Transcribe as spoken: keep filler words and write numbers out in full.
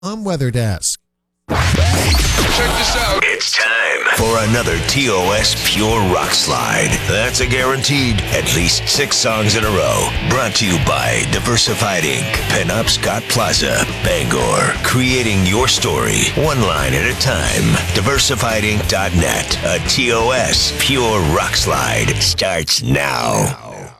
I'm Weather Desk. Check this out. It's time for another T O S Pure Rock Slide. That's a guaranteed at least six songs in a row. Brought to you by Diversified Incorporated. Penobscot Plaza, Bangor. Creating your story, one line at a time. diversified inc dot net. A T O S Pure Rock Slide starts now.